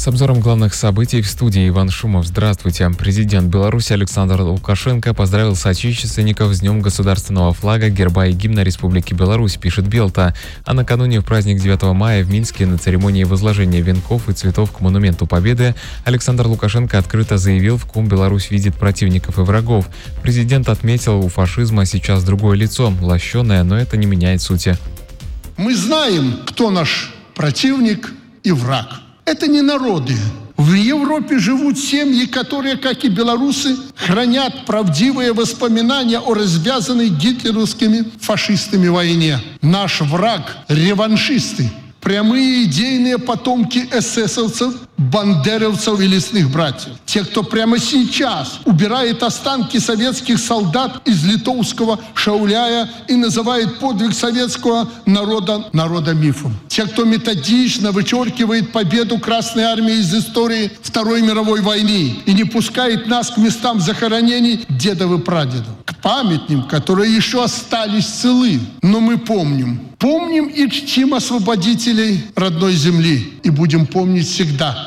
обзором главных событий в студии Иван Шумов. Здравствуйте. Президент Беларуси Александр Лукашенко поздравил соотечественников с Днем государственного флага, герба и гимна Республики Беларусь, пишет Белта. А накануне в праздник 9 мая в Минске на церемонии возложения венков и цветов к Монументу Победы Александр Лукашенко открыто заявил, в ком Беларусь видит противников и врагов. Президент отметил, у фашизма сейчас другое лицо, лощеное, но это не меняет сути. Мы знаем, кто наш противник и враг. Это не народы. В Европе живут семьи, которые, как и белорусы, хранят правдивые воспоминания о развязанной гитлеровскими фашистами войне. Наш враг – реваншисты, прямые идейные потомки эсэсовцев, бандеровцев и лесных братьев. Те, кто прямо сейчас убирает останки советских солдат из литовского Шауляя и называет подвиг советского народа мифом. Те, кто методично вычеркивает победу Красной Армии из истории Второй мировой войны и не пускает нас к местам захоронений дедов и прадедов. К памятникам, которые еще остались целы. Но мы помним. Помним и чтим освободителей родной земли. И будем помнить всегда.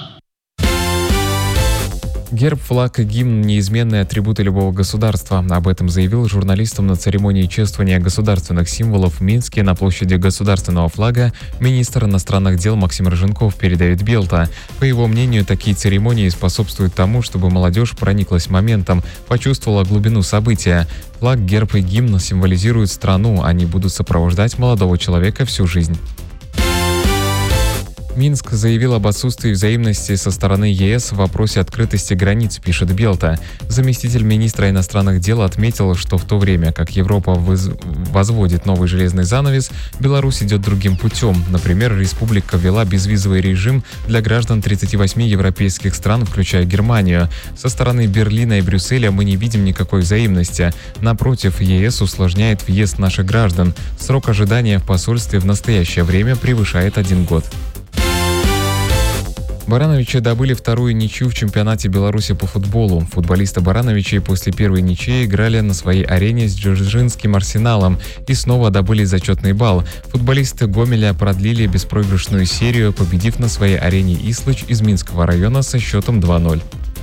Герб, флаг и гимн – неизменные атрибуты любого государства. Об этом заявил журналистам на церемонии чествования государственных символов в Минске на площади государственного флага министр иностранных дел Максим Рыженков, передает Белта. По его мнению, такие церемонии способствуют тому, чтобы молодежь прониклась моментом, почувствовала глубину события. Флаг, герб и гимн символизируют страну, они будут сопровождать молодого человека всю жизнь. Минск заявил об отсутствии взаимности со стороны ЕС в вопросе открытости границ, пишет Белта. Заместитель министра иностранных дел отметил, что в то время как Европа возводит новый железный занавес, Беларусь идет другим путем. Например, республика ввела безвизовый режим для граждан 38 европейских стран, включая Германию. Со стороны Берлина и Брюсселя мы не видим никакой взаимности. Напротив, ЕС усложняет въезд наших граждан. Срок ожидания в посольстве в настоящее время превышает 1 год. Барановичи добыли вторую ничью в чемпионате Беларуси по футболу. Футболисты Барановичей после первой ничьи играли на своей арене с Дзержинским Арсеналом и снова добыли зачетный балл. Футболисты Гомеля продлили беспроигрышную серию, победив на своей арене Ислыч из Минского района со счетом 2-0.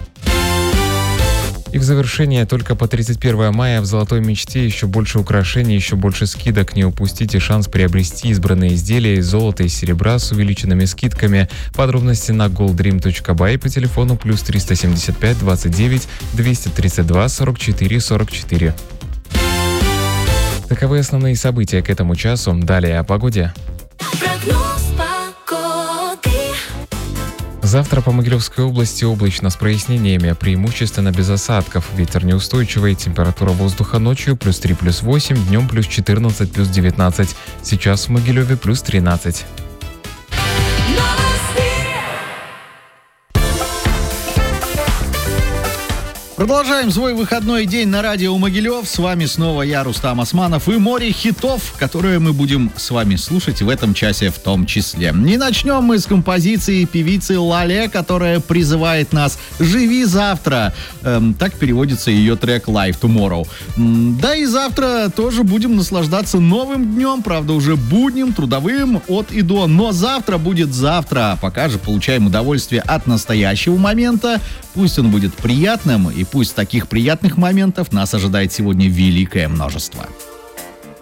И в завершение, только по 31 мая в «Золотой мечте» еще больше украшений, еще больше скидок. Не упустите шанс приобрести избранные изделия из золота и серебра с увеличенными скидками. Подробности на golddream.by по телефону +3 375 29 232 44 44. Таковы основные события к этому часу. Далее о погоде. Завтра по Могилевской области облачно с прояснениями, преимущественно без осадков. Ветер неустойчивый, температура воздуха ночью +3, +8, днем +14, +19. Сейчас в Могилеве +13. Продолжаем свой выходной день на радио Могилев. С вами снова я, Рустам Османов, и море хитов, которые мы будем с вами слушать в этом часе в том числе. И начнем мы с композиции певицы Лале, которая призывает нас «Живи завтра». Так переводится ее трек «Live Tomorrow». Да и завтра тоже будем наслаждаться новым днем, правда уже будним, трудовым от и до. Но завтра будет завтра. Пока же получаем удовольствие от настоящего момента. Пусть он будет приятным, и пусть таких приятных моментов нас ожидает сегодня великое множество.